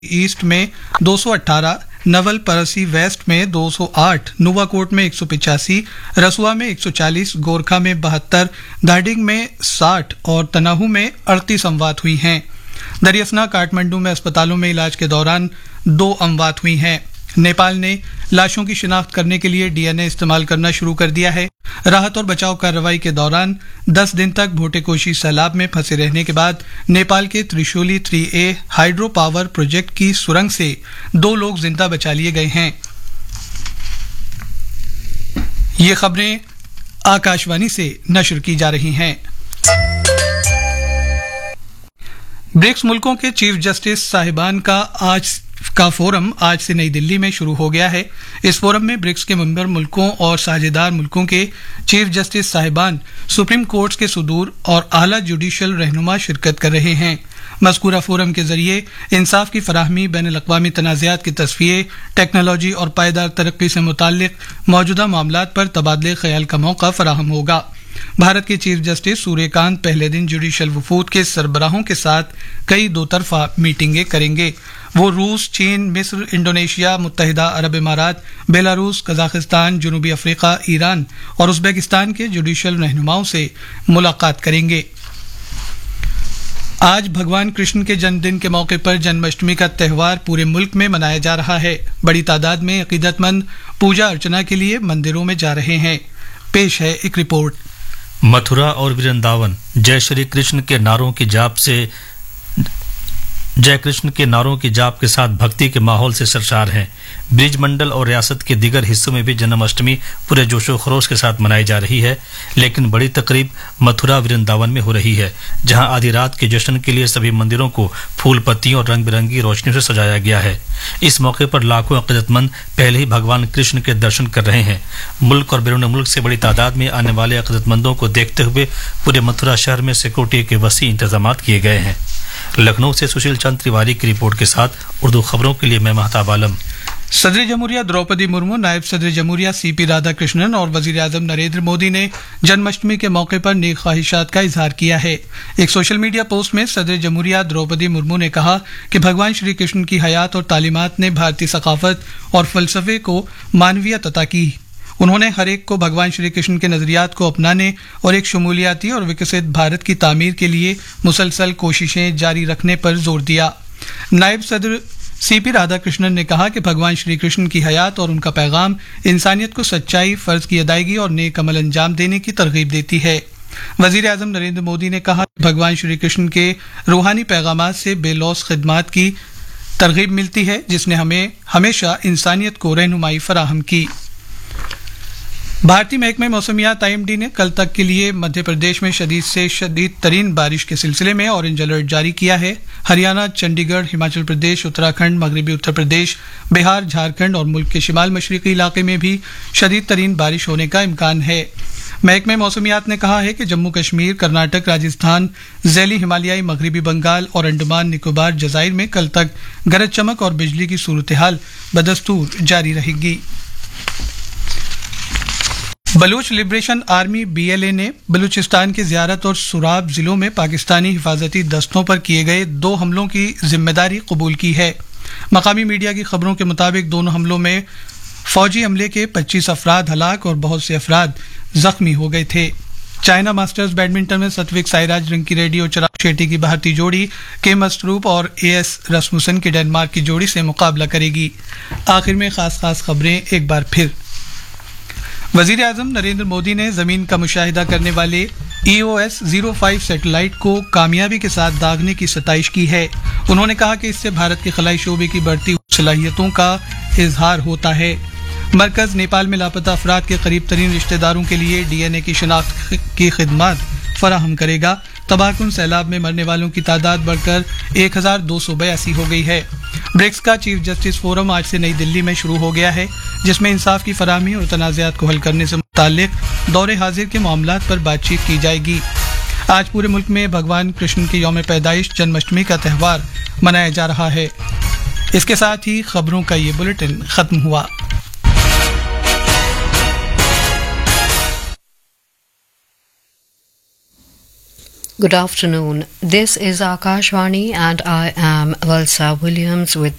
East में 218, नवल परसी waste में 208, नुवाकोट में 185, रसुआ में 140, गोरखा में 72, धाडिंग में 60 और तनाहू में 38 अमवात हुई हैं। दरियासना काठमांडू में अस्पतालों में इलाज के दौरान 2 अमवात हुई हैं। नेपाल ने लाशों की शिनाख्त करने के लिए डीएनए इस्तेमाल करना शुरू कर दिया है। राहत और बचाव कार्रवाई के दौरान 10 दिन तक भोटेकोशी सैलाब में फंसे रहने के बाद नेपाल के Trishuli 3A hydro power project की सुरंग से 2 लोग जिंदा बचा लिए गए हैं। ये खबरें आकाशवाणी से नशर की जा रही हैं। ब्रिक्स मुल्कों के चीफ जस्टिस साहिबान का फोरम आज से नई दिल्ली में शुरू हो गया है। इस फोरम में ब्रिक्स के मेंबर मुल्कों और साझेदार मुल्कों के चीफ जस्टिस साहिबान, सुप्रीम कोर्ट्स के सुदूर और आला जुडिशल रहनुमा शिरकत कर रहे हैं। मज़कूरा फोरम के जरिए इंसाफ की फराहमी, बैनुल-अक़वामी तनाज़ात की तस्फ़िये, टेक्नोलॉजी और पायदार तरक्की से मुताल्लिक मौजूदा मामलात पर तबादले ख्याल का मौका फराहम होगा। भारत के चीफ जस्टिस सूर्यकांत पहले दिन जुडिशल वफूद के सरबराहों के साथ कई 2 तरफा मीटिंगें करेंगे। वो रूस, चीन, मिस्र, इंडोनेशिया, मुत्तहिदा अरब इमारात, बेलारूस, कजाकिस्तान, जनूबी अफ्रीका, ईरान और उज़्बेकिस्तान के जुडिशल रहनुमाओं से मुलाकात करेंगे। आज भगवान कृष्ण के जन्मदिन के मौके पर जन्माष्टमी का त्यौहार पूरे मुल्क में मनाया जा रहा है। बड़ी तादाद में अकीदतमंद पूजा अर्चना के लिए मंदिरों में जा रहे हैं। पेश है एक रिपोर्ट। मथुरा और वृंदावन जय श्री कृष्ण के नारों की जाप के साथ भक्ति के माहौल से सरशार हैं। ब्रिज मंडल और रियासत के दीगर हिस्सों में भी जन्माष्टमी पूरे जोशो खरोश के साथ मनाई जा रही है, लेकिन बड़ी तकरीब मथुरा वृंदावन में हो रही है, जहां आधी रात के जश्न के लिए सभी मंदिरों को फूल पत्तियों और रंग बिरंगी रोशनियों से सजाया गया है। इस मौके पर लाखों अकीदतमंद पहले ही भगवान कृष्ण के दर्शन कर रहे हैं। मुल्क और बैरून मुल्क से बड़ी तादाद में आने वाले अकीदतमंदों को देखते हुए पूरे मथुरा शहर में सिक्योरिटी के वसी इंतजाम किए गए हैं। लखनऊ से सुशील चंद्र तिवारी की रिपोर्ट के साथ उर्दू खबरों के लिए मैं महताब आलम। सदर जमहूरिया द्रौपदी मुर्मू, नायब सदर जमहूरिया CP राधाकृष्णन और वजीर आजम नरेंद्र मोदी ने जन्माष्टमी के मौके पर नेक ख्वाहिशात का इजहार किया है। एक सोशल मीडिया पोस्ट में सदर जमहूरिया द्रौपदी मुर्मू ने कहा कि भगवान श्री कृष्ण की हयात और तालीमात ने भारतीय सकाफत और फलसफे को मानवीयत अता की। उन्होंने हर एक को भगवान श्री कृष्ण के नजरियात को अपनाने और एक शमूलियाती और विकसित भारत की तामीर के लिए मुसलसल कोशिशें जारी रखने पर जोर दिया। नायब सदर CP राधाकृष्णन ने कहा कि भगवान श्री कृष्ण की हयात और उनका पैगाम इंसानियत को सच्चाई, फर्ज की अदायगी और नेक अमल अंजाम देने की तरगीब देती है। वजीर आजम नरेंद्र मोदी ने कहा कि भगवान श्री कृष्ण के रूहानी पैगामात से बेलौस खिदमात की तरगीब मिलती है, जिसने हमें हमेशा इंसानियत को रहनुमाई फराहम की। भारतीय महकमे मौसमियात IMD ने कल तक के लिए मध्य प्रदेश में शदीद से शदीद तरीन बारिश के सिलसिले में ऑरेंज अलर्ट जारी किया है। हरियाणा, चंडीगढ़, हिमाचल प्रदेश, उत्तराखंड, मगरबी उत्तर प्रदेश, बिहार, झारखंड और मुल्क के शिमाल मशरकी इलाके में भी शदीद तरीन बारिश होने का इम्कान है। महकमे मौसमियात ने कहा है कि जम्मू कश्मीर, कर्नाटक, राजस्थान, ज़ैली हिमालयाई, मगरबी बंगाल और अंडमान निकोबार जजायर में कल तक गरज चमक और बिजली की सूरत हाल बदस्तूर जारी रहेगी। बलूच लिबरेशन आर्मी BLA ने बलूचिस्तान के ज़ियारत और सुराब जिलों में पाकिस्तानी हिफाजती दस्तों पर किए गए 2 हमलों की जिम्मेदारी कबूल की है। मकामी मीडिया की खबरों के मुताबिक दोनों हमलों में फौजी हमले के 25 अफराद हलाक और बहुत से अफराद जख्मी हो गए थे। चाइना मास्टर्स बैडमिंटन में सत्विक साईराज रंकीरेड्डी और चिराग शेट्टी की भारतीय जोड़ी K मस्ट्रूप और AS रस्मुसन की डेनमार्क की जोड़ी से मुकाबला करेगी। आखिर में खास खबरें एक बार फिर। वजीर आजम नरेंद्र मोदी ने जमीन का मुशाहिदा करने वाले EOS 05 सैटेलाइट को कामयाबी के साथ दागने की सताइश की है। उन्होंने कहा कि इससे भारत के खलाई शोबे की बढ़ती हुई सलाहियतों का इजहार होता है। मरकज नेपाल में लापता अफराद के करीब तरीन रिश्तेदारों के लिए DNA की शिनाख्त की खिदमत फराहम करेगा। तबाहकुन सैलाब में मरने वालों की तादाद बढ़कर 1282 हो गई है। ब्रिक्स का चीफ जस्टिस फोरम आज से नई दिल्ली में शुरू हो गया है, जिसमें इंसाफ की फराहमी और तनाज़ात को हल करने से मुताल्लिक दौरे हाजिर के मामलात पर बातचीत की जाएगी। आज पूरे मुल्क में भगवान कृष्ण के यौम पैदाइश जन्माष्टमी का त्यौहार मनाया जा रहा है। इसके साथ ही खबरों का ये बुलेटिन खत्म हुआ। Good afternoon. This is Akashvani and I am Valsa Williams with